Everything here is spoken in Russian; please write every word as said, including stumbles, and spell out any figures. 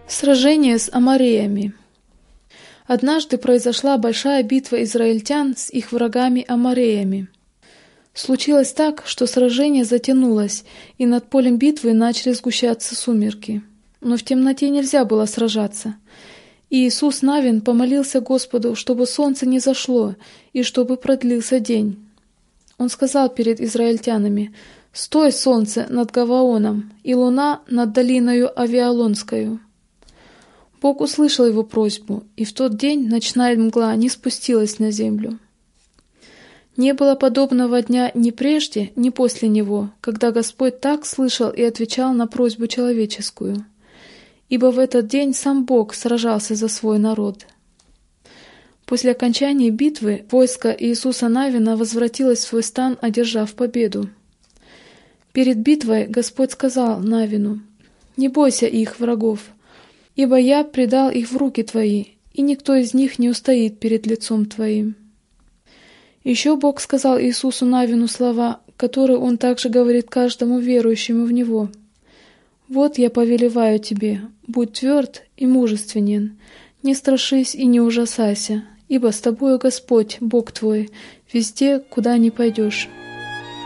Сражение с амореями. Однажды произошла большая битва израильтян с их врагами амореями. Случилось так, что сражение затянулось, и над полем битвы начали сгущаться сумерки. Но в темноте нельзя было сражаться. И Иисус Навин помолился Господу, чтобы солнце не зашло и чтобы продлился день. Он сказал перед израильтянами: «Стой, солнце, над Гаваоном, и луна над долиною Авиалонскою». Бог услышал его просьбу, и в тот день ночная мгла не спустилась на землю. Не было подобного дня ни прежде, ни после него, когда Господь так слышал и отвечал на просьбу человеческую. Ибо в этот день сам Бог сражался за свой народ. После окончания битвы войско Иисуса Навина возвратилось в свой стан, одержав победу. Перед битвой Господь сказал Навину: «Не бойся их, врагов, ибо я предал их в руки твои, и никто из них не устоит перед лицом твоим». Еще Бог сказал Иисусу Навину слова, которые Он также говорит каждому верующему в Него: «Вот я повелеваю тебе, будь тверд и мужественен, не страшись и не ужасайся, ибо с тобою Господь, Бог твой, везде, куда ни пойдешь».